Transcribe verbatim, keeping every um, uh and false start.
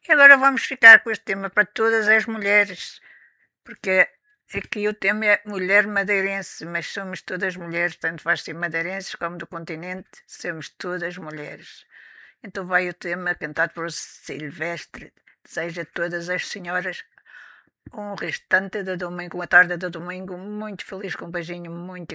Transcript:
E agora vamos ficar com este tema para todas as mulheres, porque aqui o tema é mulher madeirense, mas somos todas mulheres, tanto faz ser madeirenses como do continente, somos todas mulheres. Então vai o tema cantado por Silvestre. Desejo a todas as senhoras um restante de domingo, uma tarde de domingo muito feliz, com um beijinho muito